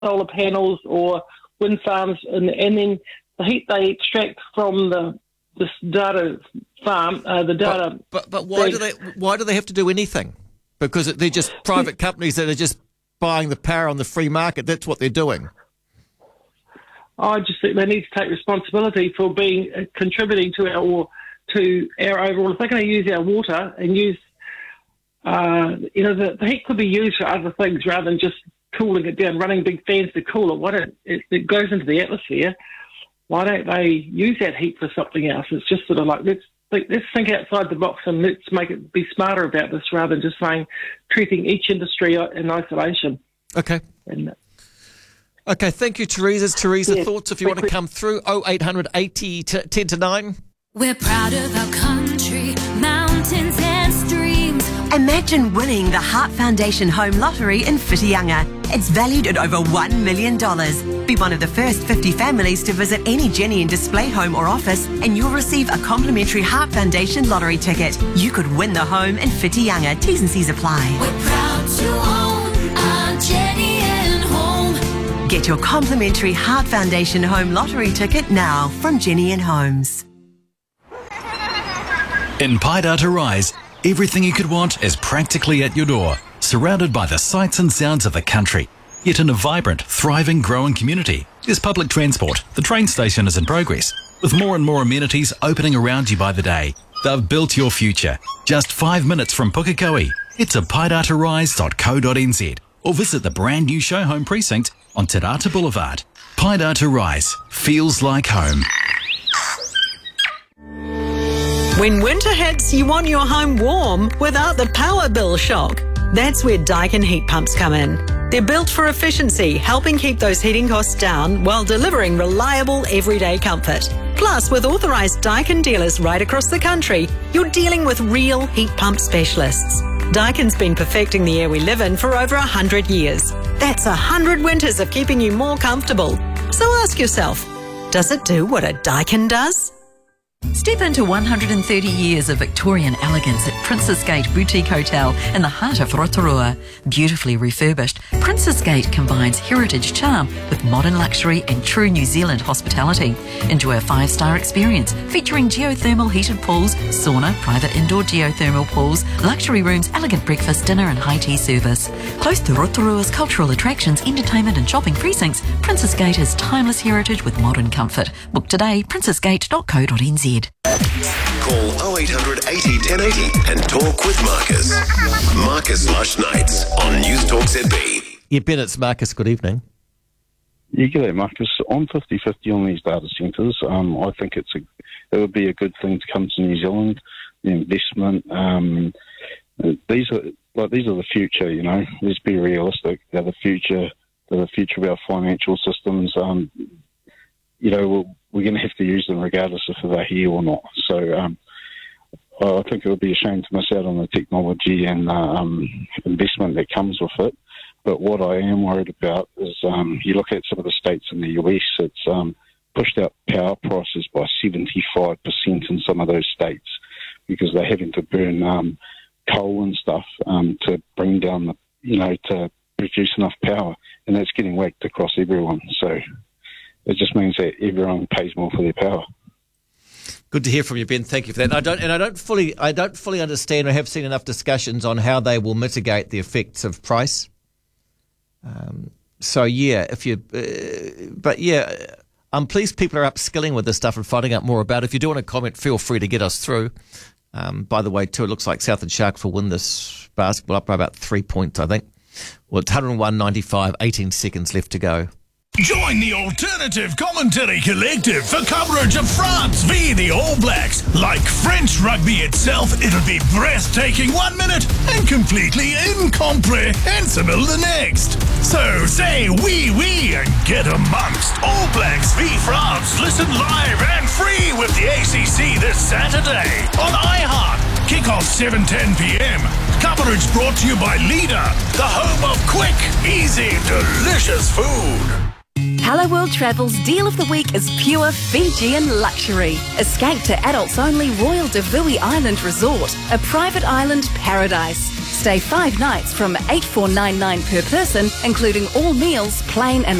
solar panels or wind farms, and then the heat they extract from this data farm, the data. But why do they have to do anything? Because they're just private companies that are just buying the power on the free market. That's what they're doing. I just think they need to take responsibility for contributing to our overall. If they're going to use our water and use, the heat could be used for other things rather than just cooling it down, running big fans to cool it. Why don't it goes into the atmosphere? Why don't they use that heat for something else? It's just sort of like let's think outside the box and let's be smarter about this rather than just treating each industry in isolation. Okay. Okay, thank you, Teresa. Teresa, thoughts if you want to come through, 0800 80 10 to 9. We're proud of our country, mountains and streams. Imagine winning the Heart Foundation Home Lottery in Whitianga. It's valued at over $1 million. Be one of the first 50 families to visit any Jenny and Display home or office and you'll receive a complimentary Heart Foundation lottery ticket. You could win the home in Whitianga. T's and C's apply. We're proud to own our Jenny and Home. Get your complimentary Heart Foundation Home Lottery ticket now from Jenny and Homes. In Paidata Rise, everything you could want is practically at your door, surrounded by the sights and sounds of the country, yet in a vibrant, thriving, growing community. There's public transport, the train station is in progress, with more and more amenities opening around you by the day. They've built your future. Just 5 minutes from Pukekohe. Head to paidatarise.co.nz or visit the brand new show home precinct on Te Rata Boulevard. Paidata Rise feels like home. When winter hits, you want your home warm without the power bill shock. That's where Daikin heat pumps come in. They're built for efficiency, helping keep those heating costs down while delivering reliable everyday comfort. Plus, with authorised Daikin dealers right across the country, you're dealing with real heat pump specialists. Daikin's been perfecting the air we live in for over 100 years. That's 100 winters of keeping you more comfortable. So ask yourself, does it do what a Daikin does? Step into 130 years of Victorian elegance at Princess Gate Boutique Hotel in the heart of Rotorua. Beautifully refurbished, Princess Gate combines heritage charm with modern luxury and true New Zealand hospitality. Enjoy a 5-star experience featuring geothermal heated pools, sauna, private indoor geothermal pools, luxury rooms, elegant breakfast, dinner and high tea service. Close to Rotorua's cultural attractions, entertainment and shopping precincts, Princess Gate is timeless heritage with modern comfort. Book today, princessgate.co.nz. Call 0800 80 1080 and talk with Marcus. Marcus Lush Nights on News Talk ZB. Yeah, Ben, it's Marcus. Good evening. Yeah, g'day, Marcus. I'm 50-50 on these data centres. I think it would be a good thing to come to New Zealand. The investment. These are the future. You know, let's be realistic. They're the future. They're the future of our financial systems. We're going to have to use them regardless if they're here or not. So I think it would be a shame to miss out on the technology and investment that comes with it. But what I am worried about is you look at some of the states in the US, it's pushed up power prices by 75% in some of those states because they're having to burn coal and stuff to bring down to produce enough power. And that's getting whacked across everyone. So it just means that everyone pays more for their power. Good to hear from you, Ben. Thank you for that. I don't fully understand or have seen enough discussions on how they will mitigate the effects of price. I'm pleased people are upskilling with this stuff and finding out more about it. If you do want to comment, feel free to get us through. By the way, too, it looks like Southland Sharks will win this basketball up by about 3 points, I think. Well, it's 101.95, 18 seconds left to go. Join the Alternative Commentary Collective for coverage of France v the All Blacks. Like French rugby itself, it'll be breathtaking 1 minute and completely incomprehensible the next. So say oui and get amongst All Blacks v France. Listen live and free with the ACC this Saturday on iHeart. Kick-off 7:10 p.m. Coverage brought to you by Leader, the home of quick, easy, delicious food. Hello World Travel's Deal of the Week is pure Fijian luxury. Escape to adults only Royal Devui Island Resort, a private island paradise. Stay 5 nights from $8,499 per person, including all meals, plain and